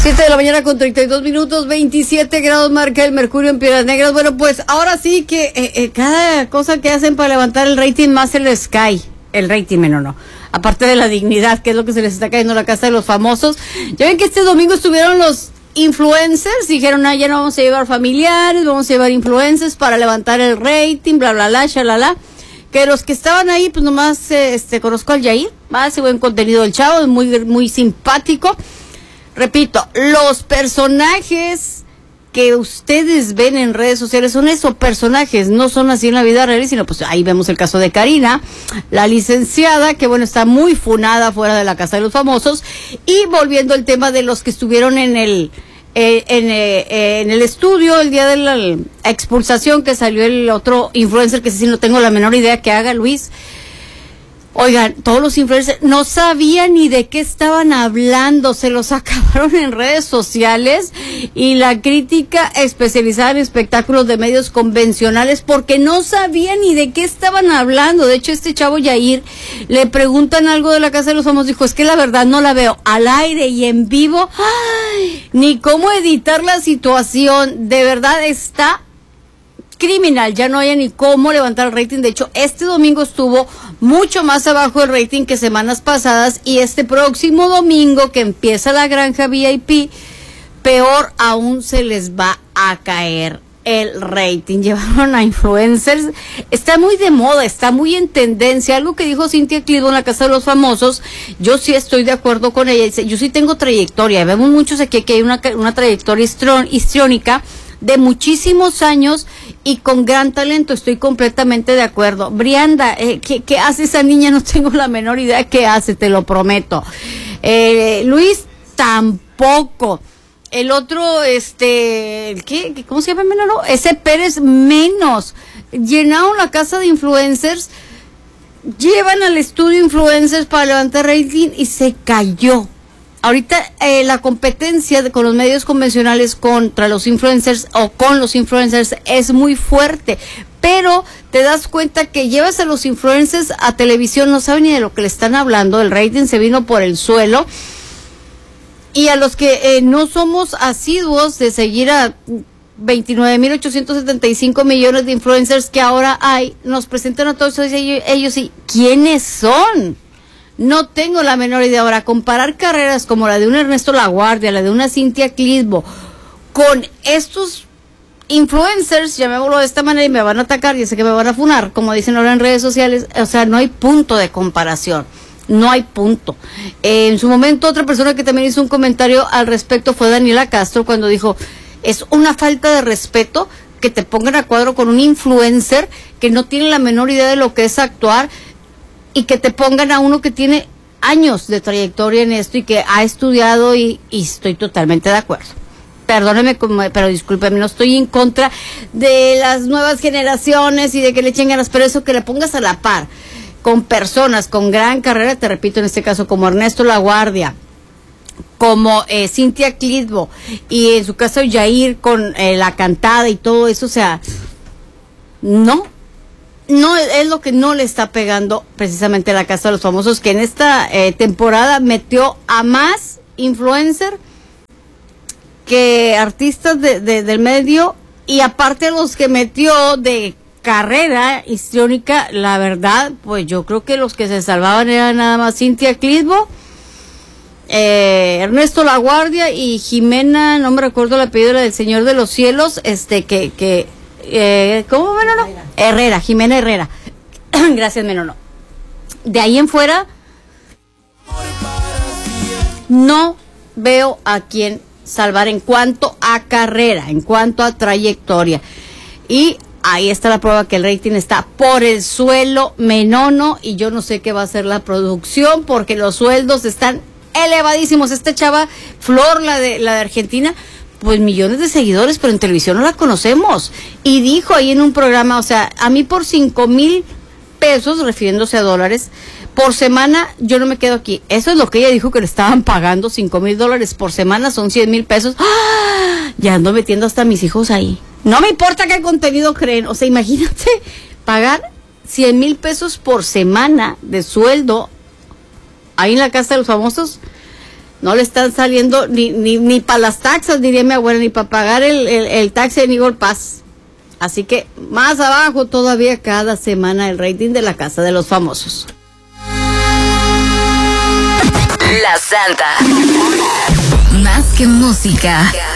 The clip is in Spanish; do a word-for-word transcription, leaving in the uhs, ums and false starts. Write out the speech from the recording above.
siete de la mañana con treinta y dos minutos, veintisiete grados marca el mercurio en Piedras Negras. Bueno, pues ahora sí que eh, eh, cada cosa que hacen para levantar el rating más se les cae. El rating, menos no. Aparte de la dignidad, que es lo que se les está cayendo a la casa de los famosos. Ya ven que este domingo estuvieron los influencers, dijeron, ah, ya no vamos a llevar familiares, vamos a llevar influencers para levantar el rating, bla, bla, bla, shalala. Que los que estaban ahí, pues nomás, eh, este, conozco al Yair, hace buen contenido del chavo, es muy, muy simpático. Repito, los personajes que ustedes ven en redes sociales son esos personajes, no son así en la vida real, sino pues ahí vemos el caso de Karina, la licenciada, que bueno, está muy funada fuera de la casa de los famosos. Y volviendo al tema de los que estuvieron en el eh, en, eh, en el estudio el día de la expulsación, que salió el otro influencer, que sí no tengo la menor idea que haga, Luis. Oigan, todos los influencers no sabían ni de qué estaban hablando, se los acabaron en redes sociales, y la crítica especializada en espectáculos de medios convencionales, porque no sabían ni de qué estaban hablando. De hecho, este chavo Yair, le preguntan algo de la casa de los famosos, dijo, es que la verdad no la veo al aire y en vivo, ¡ay! Ni cómo editar la situación, de verdad está criminal, ya no hay ni cómo levantar el rating. De hecho, este domingo estuvo mucho más abajo el rating que semanas pasadas, y este próximo domingo que empieza la granja V I P, peor aún se les va a caer el rating. Llevaron a influencers, está muy de moda, está muy en tendencia. Algo que dijo Cintia Clitbo en la casa de los famosos, yo sí estoy de acuerdo con ella. Dice, yo sí tengo trayectoria, vemos muchos aquí que hay una, una trayectoria histriónica de muchísimos años y con gran talento, estoy completamente de acuerdo. Brianda, eh, ¿qué, ¿qué hace esa niña? No tengo la menor idea qué hace, te lo prometo. Eh, Luis, tampoco. El otro, este, ¿qué? ¿Cómo se llama? Menos, no, ese Pérez, menos. Llenaron la casa de influencers, llevan al estudio influencers para levantar rating y se cayó. Ahorita eh, la competencia de, con los medios convencionales contra los influencers o con los influencers es muy fuerte, pero te das cuenta que llevas a los influencers a televisión, no saben ni de lo que le están hablando, el rating se vino por el suelo, y a los que eh, no somos asiduos de seguir a veintinueve mil ochocientos setenta y cinco millones de influencers que ahora hay, nos presentan a todos ellos, ellos y ¿quiénes son? No tengo la menor idea. Ahora, comparar carreras como la de un Ernesto Laguardia, la de una Cintia Clitbo, con estos influencers, llamémoslo de esta manera, y me van a atacar, y sé que me van a funar, como dicen ahora en redes sociales, o sea, no hay punto de comparación, no hay punto. Eh, en su momento, otra persona que también hizo un comentario al respecto fue Daniela Castro, cuando dijo, es una falta de respeto que te pongan a cuadro con un influencer que no tiene la menor idea de lo que es actuar, y que te pongan a uno que tiene años de trayectoria en esto y que ha estudiado, y, y estoy totalmente de acuerdo. Perdóneme, pero discúlpeme, no estoy en contra de las nuevas generaciones y de que le echen ganas, pero eso que le pongas a la par con personas con gran carrera, te repito, en este caso como Ernesto Laguardia, como eh, Cintia Clitbo, y en su caso Yair con eh, la cantada y todo eso, o sea, no. No es lo que no le está pegando precisamente a la casa de los famosos, que en esta eh, temporada metió a más influencer que artistas de, de, del medio, y aparte los que metió de carrera histriónica, la verdad, pues yo creo que los que se salvaban eran nada más Cintia Clitbo, eh, Ernesto Laguardia y Jimena, no me recuerdo el apellido, del Señor de los Cielos, este que que Eh, ¿cómo, Menolo? Herrera. Herrera, Jimena Herrera. Gracias, Menolo. De ahí en fuera, no veo a quién salvar en cuanto a carrera, en cuanto a trayectoria. Y ahí está la prueba que el rating está por el suelo, Menono, y yo no sé qué va a hacer la producción, porque los sueldos están elevadísimos. Esta chava, Flor, la de, la de Argentina, pues millones de seguidores, pero en televisión no la conocemos. Y dijo ahí en un programa, o sea, a mí por cinco mil pesos, refiriéndose a dólares, por semana, yo no me quedo aquí. Eso es lo que ella dijo que le estaban pagando, cinco mil dólares por semana, son cien mil pesos. ¡Ah! Ya ando metiendo hasta a mis hijos ahí. No me importa qué contenido creen, o sea, imagínate, pagar cien mil pesos por semana de sueldo ahí en la casa de los famosos. no le están saliendo ni ni, ni para las taxas, diría mi abuela, ni para pagar el, el, el taxi en Eagle Pass. Así que más abajo todavía cada semana el rating de la Casa de los Famosos. La Santa. Más que música.